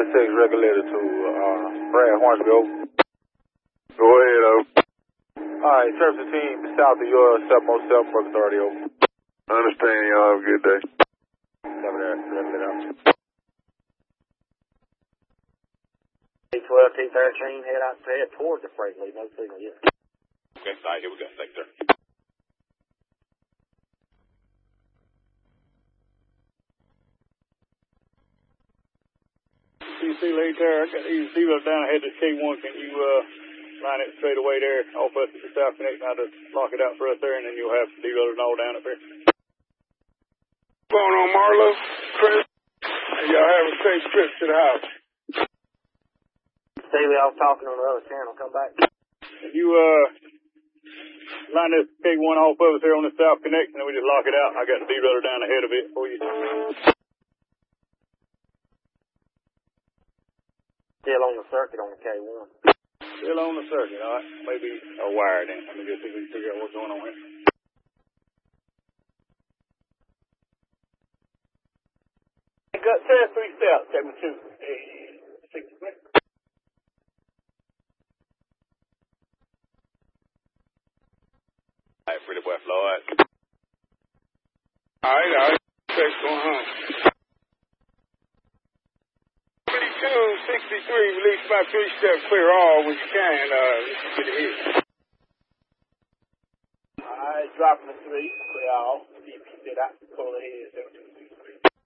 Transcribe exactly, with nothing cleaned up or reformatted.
six regulator to uh, Brad Hornsby, over. Go ahead, over. Alright, service the team south of your seven oh seven, work authority, over. Understand, y'all have a good day. Seven there, regulator out. T twelve, T thirteen, head out, head towards the freight lead, no signal yet. Okay, alright, here we go. Thanks, sir. C C lead there, I got these zero down ahead to K one. Can you uh, line it straight away there off us at the south connection? I'll just lock it out for us there, and then you'll have zero and all down up there. What's going on, Marlo? Chris? Y'all have a safe trip to the house. See, we all talking on the other channel. Come back. Can you uh, line this K one off of us here on the south connection, and we just lock it out? I got zero down ahead of it for you. Still on the circuit on the K one. Still on the circuit, all right. Maybe a wire then. Let me just see if we can figure out what's going on here. Got ten three south, seven two. Six minutes. All right, pretty boy Floyd. All right, all right. Thanks, going home. twenty-two sixty-three, release by three step, clear all when you can. Uh, get it hit. All right, dropping the three, clear all. D P said I can pull ahead, seven two.